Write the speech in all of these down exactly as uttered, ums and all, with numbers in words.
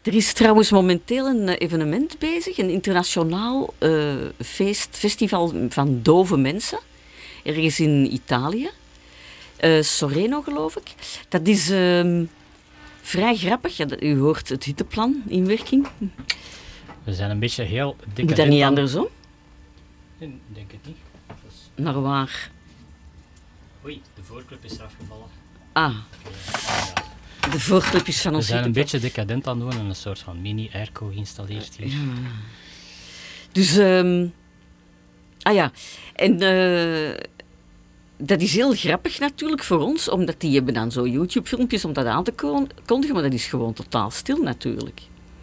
Er is trouwens momenteel een evenement bezig, een internationaal uh, feest, festival van dove mensen, ergens in Italië. Uh, Sorrento, geloof ik. Dat is uh, vrij grappig. Ja, u hoort het hitteplan in werking. We zijn een beetje heel decadent. Moet dat niet andersom? Ik denk het niet. Dus... Naar waar? Oei, de voorclub is eraf gevallen. Ah. Ja. De voorclub is van ons We zijn hitteplan. een beetje decadent aan het doen en een soort van mini-airco geïnstalleerd hier. Ja. Dus, um, ah ja, en uh, dat is heel grappig natuurlijk voor ons, omdat die hebben dan zo YouTube-filmpjes om dat aan te kondigen, maar dat is gewoon totaal stil natuurlijk.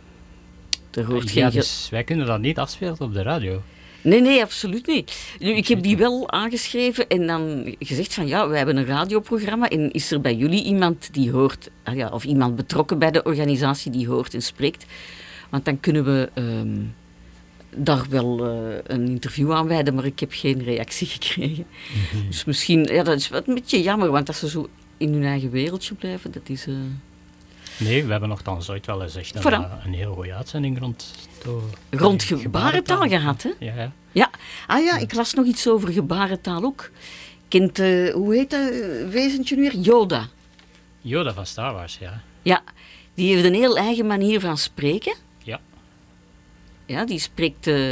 Er hoort ja, geen dus wij kunnen dat niet afspelen op de radio. Nee, nee, absoluut niet. Nu, ik heb die wel aangeschreven en dan gezegd van ja, we hebben een radioprogramma en is er bij jullie iemand die hoort, ah ja, of iemand betrokken bij de organisatie die hoort en spreekt, want dan kunnen we um, daar wel uh, een interview aan wijden, maar ik heb geen reactie gekregen. Mm-hmm. Dus misschien, ja, dat is wat een beetje jammer, want als ze zo in hun eigen wereldje blijven, dat is... Uh... Nee, we hebben nogthans ooit wel eens echt een, uh, een heel goede uitzending rond... To, rond gebarentaal, gebarentaal gehad, hè? Ja, ja. Ja. Ah ja, ik las nog iets over gebarentaal ook. Kent, uh, hoe heet dat uh, wezentje nu weer? Yoda. Yoda van Star Wars, ja. Ja, die heeft een heel eigen manier van spreken. Ja. Ja, die spreekt uh,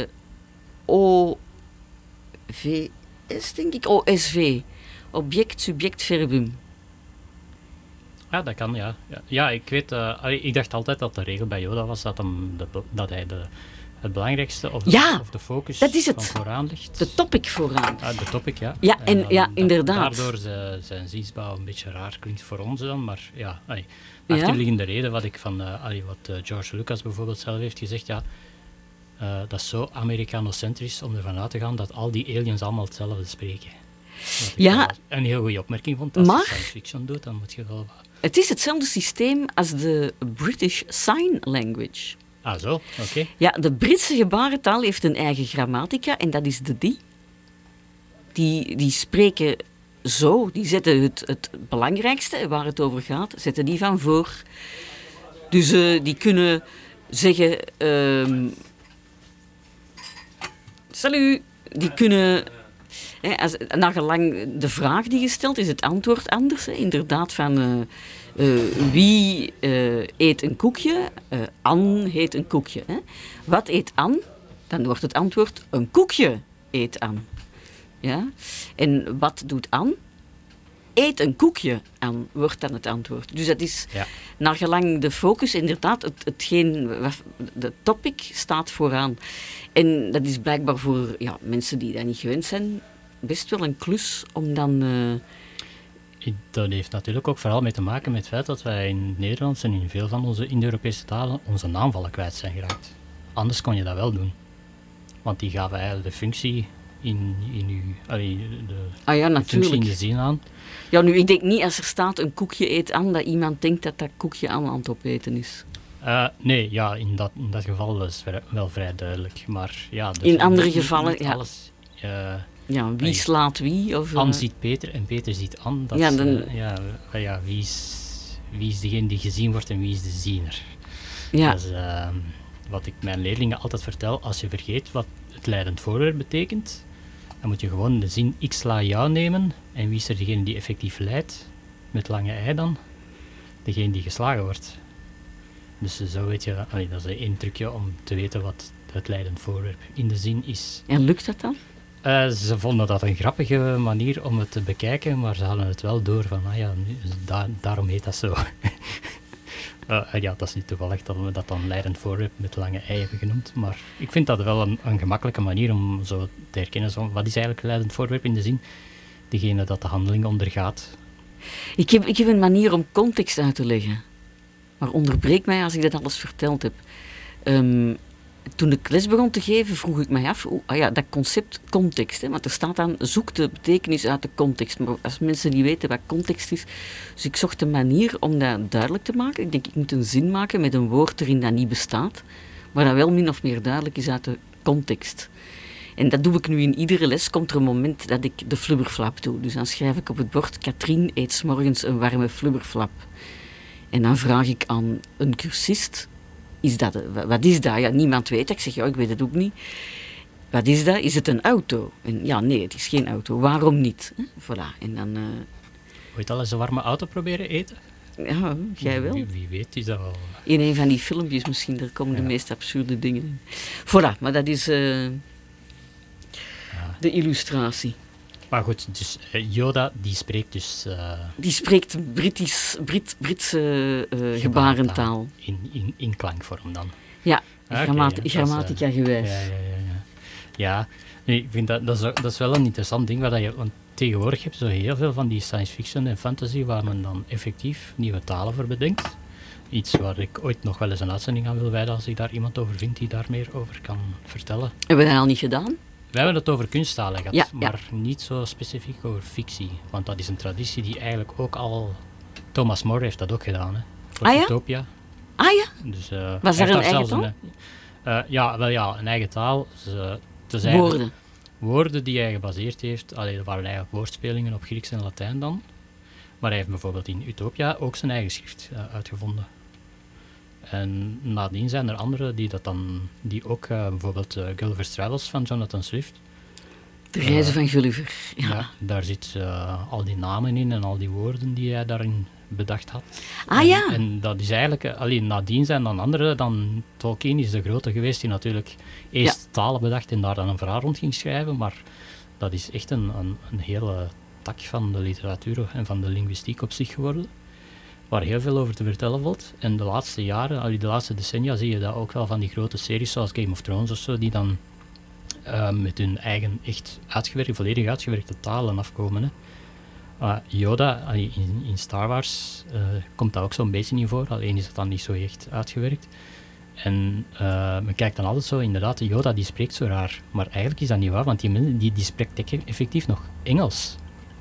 O V S, denk ik. O S V. Object, subject, verbum. Ja, dat kan, ja. Ja, ja ik weet... Uh, ik dacht altijd dat de regel bij Yoda was dat, hem de, dat hij de, het belangrijkste of de, ja, of de focus dat is het. van vooraan ligt. De topic vooraan. Ja, de topic, ja. Ja, en, en dan, ja inderdaad. Daardoor zijn, zijn ziensbouw een beetje raar klinkt voor ons dan, maar ja... Allee, de achterliggende ja? reden, wat ik van... Uh, allee, wat uh, George Lucas bijvoorbeeld zelf heeft gezegd, ja... Uh, dat is zo Amerikanocentrisch om ervan uit te gaan dat al die aliens allemaal hetzelfde spreken. Wat ik ja, een heel goede opmerking vond. Als maar, je science fiction doet, dan moet je wel... Het is hetzelfde systeem als de British Sign Language. Ah, zo? Oké. Okay. Ja, de Britse gebarentaal heeft een eigen grammatica en dat is de die. Die, die spreken zo, die zetten het, het belangrijkste, waar het over gaat, zetten die van voor. Dus uh, die kunnen zeggen... Um, salut! Die kunnen... He, als, naar gelang de vraag die je stelt, is het antwoord anders. He. Inderdaad, van uh, uh, wie uh, eet een koekje? Uh, Anne heet een koekje. He. Wat eet Anne? Dan wordt het antwoord, een koekje eet Anne. Ja? En wat doet Anne? Eet een koekje aan, wordt dan het antwoord. Dus dat is, ja. naar gelang de focus, inderdaad, het, hetgeen, de topic staat vooraan. En dat is blijkbaar voor ja, mensen die dat niet gewend zijn, best wel een klus om dan... Uh... Dat heeft natuurlijk ook vooral mee te maken met het feit dat wij in het Nederlands en in veel van onze Indo-Europese talen onze naamvallen kwijt zijn geraakt. Anders kon je dat wel doen. Want die gaven eigenlijk de functie in, in, uw, allee, de, ah ja, de functie in de zin aan. Ja, nu, ik denk niet als er staat een koekje eet aan, dat iemand denkt dat dat koekje aan aan het opeten is. Uh, nee, ja, in dat, in dat geval is het wel vrij duidelijk. Maar ja, dus in andere niet, gevallen, niet ja. Alles, uh, ja, wie nee, slaat wie? Of, Anne uh... ziet Peter en Peter ziet Anne. Dat ja, is, dan... uh, ja, uh, ja, wie, is, wie is degene die gezien wordt en wie is de ziener? Ja. Dat is uh, wat ik mijn leerlingen altijd vertel. Als je vergeet wat het leidend voorwerp betekent, dan moet je gewoon de zin ik sla jou nemen. En wie is er degene die effectief leidt? Met lange ei dan? Degene die geslagen wordt. Dus zo weet je, allee, dat is één trucje om te weten wat het leidend voorwerp in de zin is. En lukt dat dan? Uh, ze vonden dat een grappige manier om het te bekijken, maar ze hadden het wel door van, ah ja, nu, da- daarom heet dat zo. uh, ja, dat is niet toevallig dat we dat dan leidend voorwerp met lange ei hebben genoemd, maar ik vind dat wel een, een gemakkelijke manier om zo te herkennen, zo, wat is eigenlijk leidend voorwerp in de zin? Degene dat de handeling ondergaat. Ik heb, ik heb een manier om context uit te leggen. Maar onderbreek mij als ik dat alles verteld heb. Um, toen ik les begon te geven, vroeg ik mij af... Oh, ah ja, dat concept context. Hè, want er staat dan, zoek de betekenis uit de context. Maar als mensen niet weten wat context is... Dus ik zocht een manier om dat duidelijk te maken. Ik denk, ik moet een zin maken met een woord erin dat niet bestaat. Maar dat wel min of meer duidelijk is uit de context. En dat doe ik nu in iedere les. Komt er een moment dat ik de flubberflap doe. Dus dan schrijf ik op het bord... Katrien eet 's morgens een warme flubberflap. En dan vraag ik aan een cursist... is dat, wat is dat? Ja, niemand weet. Ik zeg, ja, ik weet het ook niet. Wat is dat? Is het een auto? En ja, nee, het is geen auto. Waarom niet? Hè? Voilà. En dan... Uh... Ooit al eens een warme auto proberen eten? Ja, jij wel. Wie, wie weet is dat wel... In een van die filmpjes misschien, daar komen ja. de meest absurde dingen in. Voilà, maar dat is uh, ja. de illustratie. Maar goed, dus uh, Yoda, die spreekt dus... Uh, die spreekt Britisch, Brit, Britse uh, gebarentaal. In, in, in klankvorm dan? Ja, okay, grammati- ja grammatica uh, gewijs. Ja, ja, ja. ja. ja nee, ik vind dat, dat, is, dat is wel een interessant ding, waar je... Want tegenwoordig heb je zo heel veel van die science fiction en fantasy, waar men dan effectief nieuwe talen voor bedenkt. Iets waar ik ooit nog wel eens een uitzending aan wil wijden, als ik daar iemand over vind die daar meer over kan vertellen. Hebben we dat al niet gedaan? We hebben het over kunsttalen gehad, ja, maar ja. niet zo specifiek over fictie. Want dat is een traditie die eigenlijk ook al... Thomas More heeft dat ook gedaan, hè. Voor ah, ja? Utopia. Ah ja? Dus, uh, Was er een eigen taal? Een, uh, ja, wel ja, een eigen taal. Dus, uh, woorden. Woorden die hij gebaseerd heeft. Allee, dat waren eigenlijk woordspelingen op Grieks en Latijn dan. Maar hij heeft bijvoorbeeld in Utopia ook zijn eigen schrift uh, uitgevonden. En nadien zijn er anderen die dat dan, die ook uh, bijvoorbeeld uh, Gulliver's Travels van Jonathan Swift. De reizen uh, van Gulliver. Ja. ja daar zit uh, al die namen in en al die woorden die hij daarin bedacht had. Ah en, ja. En dat is eigenlijk, uh, alleen nadien zijn dan anderen, dan Tolkien is de grote geweest die natuurlijk eerst ja. talen bedacht en daar dan een verhaal rond ging schrijven, maar dat is echt een, een, een hele tak van de literatuur en van de linguïstiek op zich geworden, waar heel veel over te vertellen valt. En de laatste jaren, de laatste decennia, zie je dat ook wel van die grote series zoals Game of Thrones of zo, die dan uh, met hun eigen echt uitgewerkte, volledig uitgewerkte talen afkomen. Hè. Uh, Yoda, uh, in, in Star Wars, uh, komt dat ook zo'n beetje in voor, alleen is het dan niet zo echt uitgewerkt. En uh, men kijkt dan altijd zo, inderdaad, Yoda die spreekt zo raar. Maar eigenlijk is dat niet waar, want die, die, die spreekt effectief nog Engels.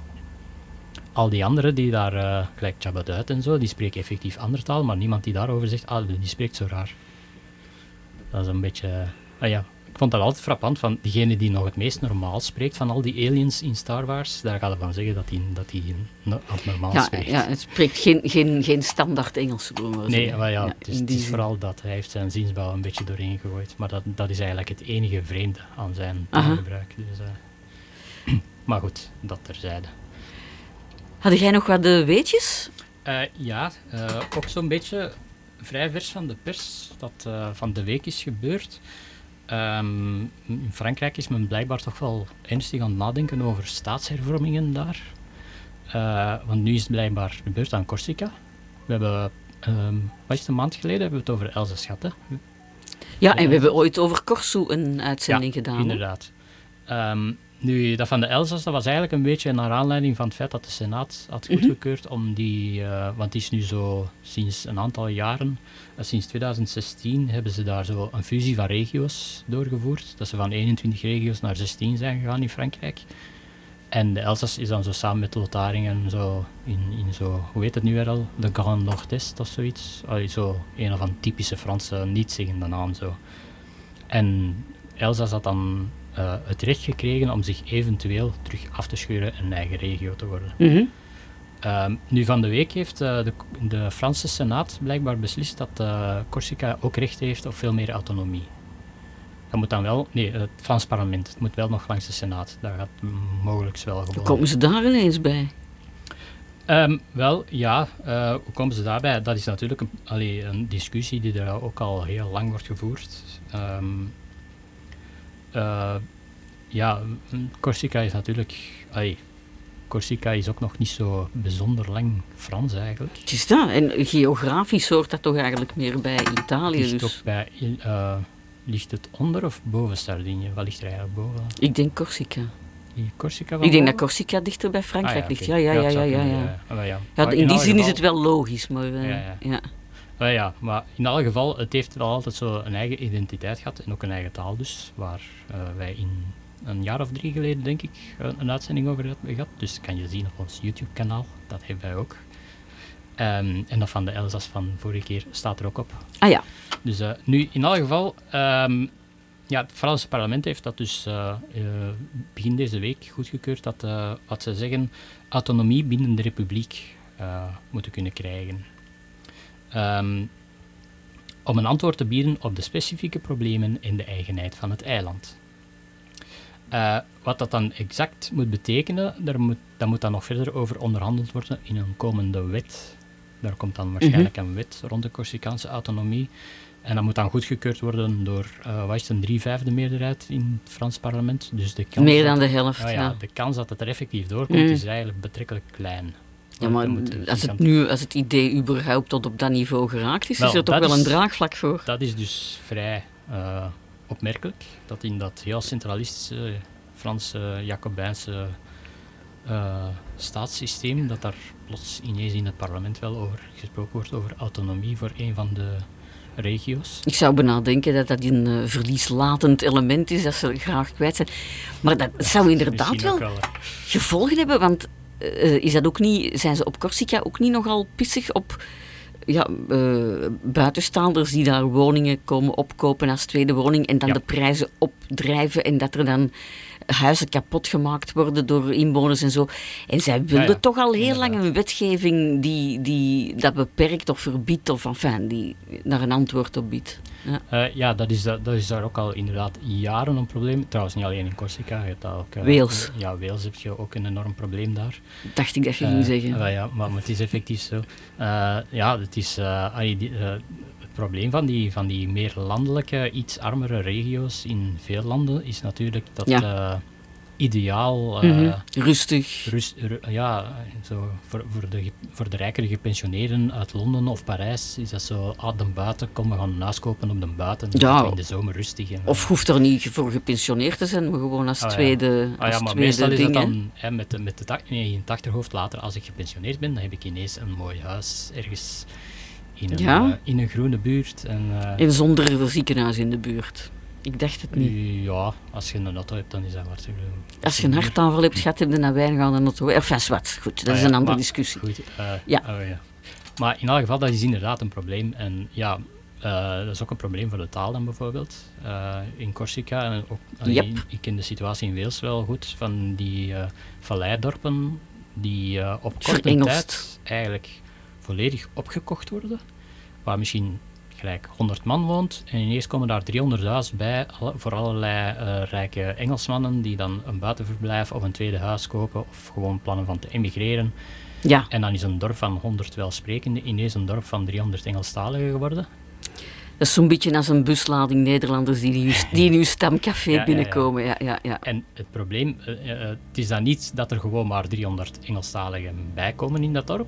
Al die anderen die daar, uh, gelijk Jabba the Hutt en zo, die spreken effectief andere taal, maar niemand die daarover zegt, ah, die spreekt zo raar. Dat is een beetje... Uh, ja, ik vond dat altijd frappant, van diegene die nog het meest normaal spreekt van al die aliens in Star Wars, daar gaat het van zeggen dat hij dat die no- normaal ja, spreekt. Ja, het spreekt geen, geen, geen standaard Engels. Nee, maar ja, ja, het is, het is vooral dat. Hij heeft zijn zinsbouw een beetje doorheen gegooid, maar dat, dat is eigenlijk het enige vreemde aan zijn taalgebruik. Dus, uh, maar goed, dat terzijde. Had jij nog wat de weetjes? Uh, ja, uh, ook zo'n beetje vrij vers van de pers, dat uh, van de week is gebeurd. Um, in Frankrijk is men blijkbaar toch wel ernstig aan het nadenken over staatshervormingen daar. Uh, want nu is het blijkbaar de beurt aan Corsica. We hebben, um, wat is het, een maand geleden hebben we het over Elzas gehad, hè? Ja, en we hebben ooit over Corso een uitzending ja, gedaan. Inderdaad. Um, nu, dat van de Elzas, dat was eigenlijk een beetje naar aanleiding van het feit dat de Senaat had goedgekeurd mm-hmm. om die, uh, want die is nu zo sinds een aantal jaren, uh, sinds twintig zestien hebben ze daar zo een fusie van regio's doorgevoerd, dat ze van eenentwintig regio's naar zestien zijn gegaan in Frankrijk. En de Elzas is dan zo samen met Lotharingen zo in, in zo, hoe heet het nu weer al, de Grand Nord-Est of zoiets, allee, zo een of een typische Franse niet-zeggende naam zo. En Elzas had dan Uh, het recht gekregen om zich eventueel terug af te scheuren een eigen regio te worden. Mm-hmm. Uh, nu van de week heeft uh, de, de Franse Senaat blijkbaar beslist dat uh, Corsica ook recht heeft op veel meer autonomie. Dat moet dan wel, nee, het Frans parlement, het moet wel nog langs de Senaat, daar gaat mogelijk wel gewoon. Hoe komen ze daar ineens bij? Um, wel, ja, uh, hoe komen ze daarbij? Dat is natuurlijk een, allee, een discussie die er ook al heel lang wordt gevoerd. Um, Uh, ja, Corsica is natuurlijk... Ay, Corsica is ook nog niet zo bijzonder lang Frans eigenlijk. Het is dat. En geografisch hoort dat toch eigenlijk meer bij Italië. Ligt, dus. ook bij, uh, ligt het onder of boven Sardinië? Wat ligt er eigenlijk boven? Ik denk Corsica. Corsica Ik denk boven? Dat Corsica dichter bij Frankrijk ah, ja, ligt. Okay. Ja, ja, ja. ja, ja, ja. ja. Uh, ja. ja in, in die zin geval... is het wel logisch, maar... Uh, ja, ja. ja. Uh, ja, maar in alle geval, het heeft wel altijd zo een eigen identiteit gehad en ook een eigen taal dus, waar uh, wij in een jaar of drie geleden, denk ik, een, een uitzending over hebben gehad. Dus kan je zien op ons YouTube-kanaal, dat hebben wij ook. Um, en dat van de Elzas van vorige keer staat er ook op. Ah ja. Dus uh, nu, in alle geval, um, ja, het Franse parlement heeft dat dus uh, uh, begin deze week goedgekeurd, dat, uh, wat ze zeggen, autonomie binnen de republiek uh, moeten kunnen krijgen. Um, om een antwoord te bieden op de specifieke problemen in de eigenheid van het eiland. Uh, wat dat dan exact moet betekenen, daar moet, daar moet dan nog verder over onderhandeld worden in een komende wet. Daar komt dan waarschijnlijk mm-hmm. een wet rond de Corsicaanse autonomie. En dat moet dan goedgekeurd worden door, uh, wat is het, een drie vijfde meerderheid in het Frans parlement. Dus de kans Meer dan dat, de helft, uh, ja, ja. De kans dat het er effectief doorkomt, mm. is eigenlijk betrekkelijk klein. Ja, maar als het, nu, als het idee überhaupt tot op dat niveau geraakt is, wel, is er toch wel is, een draagvlak voor? Dat is dus vrij uh, opmerkelijk, dat in dat heel centralistische Franse, Jacobijnse uh, staatssysteem, dat daar plots ineens in het parlement wel over gesproken wordt, over autonomie voor een van de regio's. Ik zou bijna denken dat dat een uh, verlieslatend element is, dat ze graag kwijt zijn. Maar dat ja, zou inderdaad wel, wel gevolgen hebben, want uh, is dat ook niet, zijn ze op Corsica ook niet nogal pissig op ja, uh, buitenstaanders die daar woningen komen opkopen als tweede woning en dan ja. de prijzen opdrijven en dat er dan huizen kapot gemaakt worden door inwoners en zo. En zij wilden ja, ja. toch al heel inderdaad. lang een wetgeving die, die dat beperkt of verbiedt of enfin, die daar een antwoord op biedt. Ja, uh, ja dat, is, dat, dat is daar ook al inderdaad jaren een probleem. Trouwens, niet alleen in Corsica. Je hebt ook, uh, Wales. Ja, Wales heb je ook een enorm probleem daar. Dacht ik dat je uh, ging zeggen. Uh, ja, maar, maar het is effectief zo. Uh, ja, het is... Uh, uh, uh, Het probleem van die, van die meer landelijke, iets armere regio's in veel landen is natuurlijk dat ja. uh, ideaal... Uh, mm-hmm. Rustig. Rust, ru, ja, zo voor, voor, de, voor de rijkere gepensioneerden uit Londen of Parijs is dat zo, ah, de buiten, kom we gaan een huis kopen op de buiten, ja. in de zomer rustig. En, of hoeft er niet voor gepensioneerd te zijn, maar gewoon als ah, tweede ja. Ah, als ja, maar tweede meestal is ding, dat dan hè, met, de, met de tak, nee, in het achterhoofd later, als ik gepensioneerd ben, dan heb ik ineens een mooi huis ergens... In een, ja? uh, in een groene buurt. En, uh, en zonder een ziekenhuis in de buurt. Ik dacht het niet. Uh, ja, als je een auto hebt, dan is dat wat. Als je een hartaanval hebt gehad, heb je naar weinig aan een auto. Enfin, wat. Goed, dat ah, is een ja, andere maar, discussie. Goed, uh, ja. Oh, ja. Maar in elk geval, dat is inderdaad een probleem. En ja, uh, dat is ook een probleem voor de taal dan bijvoorbeeld. Uh, in Corsica, en ook, yep. uh, ik ken de situatie in Wales wel goed, van die uh, valleidorpen die uh, op korte tijd eigenlijk volledig opgekocht worden, waar misschien gelijk honderd man woont en ineens komen daar driehonderd huis bij alle, voor allerlei uh, rijke Engelsmannen die dan een buitenverblijf of een tweede huis kopen of gewoon plannen van te emigreren. Ja. En dan is een dorp van honderd welsprekenden ineens een dorp van driehonderd Engelstaligen geworden. Dat is zo'n beetje als een buslading Nederlanders die in uw, die in uw stamcafé ja, binnenkomen. Ja, ja. Ja, ja. En het probleem, uh, uh, het is dan niet dat er gewoon maar driehonderd Engelstaligen bijkomen in dat dorp.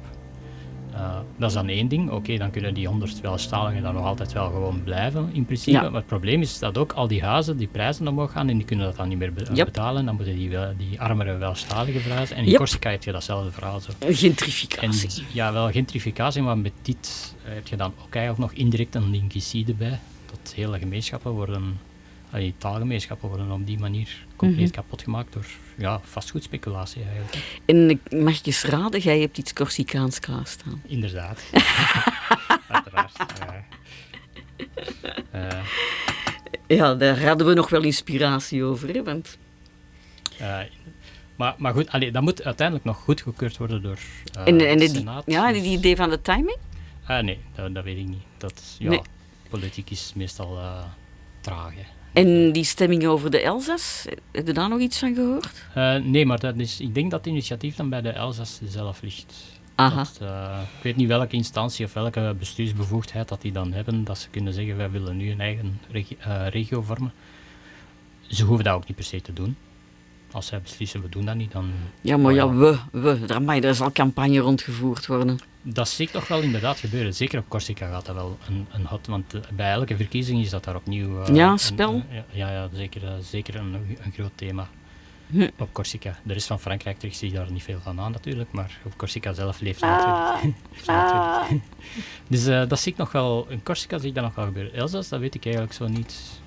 Uh, dat is dan één ding. Oké, okay, dan kunnen die honderd welstaligen dan nog altijd wel gewoon blijven, in principe. Ja. Maar het probleem is dat ook al die huizen, die prijzen omhoog gaan en die kunnen dat dan niet meer be- yep. betalen. Dan moeten die, wel, die armere welstaligen verhuizen. En in yep. Corsica heb je datzelfde verhaal. Zo. Gentrificatie. En, ja, wel gentrificatie, maar met dit uh, heb je dan ook eigenlijk nog indirect een linkicide bij. Dat hele gemeenschappen worden, die taalgemeenschappen worden op die manier compleet mm-hmm. kapot gemaakt door ja, vastgoedspeculatie eigenlijk. En mag ik eens raden, jij hebt iets Corsicaans klaarstaan. Inderdaad. Uiteraard. Uh, uh, ja, daar hadden we nog wel inspiratie over, hè, want... Uh, maar, maar goed, allee, dat moet uiteindelijk nog goedgekeurd worden door uh, en, en de die, Senaat. Ja, die idee van de timing? Uh, nee, dat, dat weet ik niet. Dat, ja, nee. Politiek is meestal uh, traag, hè. En die stemming over de Elzas, heb je daar nog iets van gehoord? Uh, nee, maar dat is, ik denk dat het initiatief dan bij de Elzas zelf ligt. Aha. Dat, uh, ik weet niet welke instantie of welke bestuursbevoegdheid dat die dan hebben, dat ze kunnen zeggen, wij willen nu een eigen regi- uh, regio vormen. Ze hoeven dat ook niet per se te doen. Als zij beslissen, we doen dat niet, dan... Ja, maar ja, we, we, daar, mag, daar zal campagne rondgevoerd worden. Dat zie ik toch wel inderdaad gebeuren. Zeker op Corsica gaat dat wel een, een hot, want uh, bij elke verkiezing is dat daar opnieuw... Uh, ja, spel. Een, uh, ja, ja, zeker, uh, zeker een, een groot thema hm. op Corsica. De rest van Frankrijk trekt zich daar niet veel van aan natuurlijk, maar op Corsica zelf leeft het ah. natuurlijk. Dus uh, dat zie ik nog wel... In Corsica zie ik dat nog wel gebeuren. Elzas, dat weet ik eigenlijk zo niet.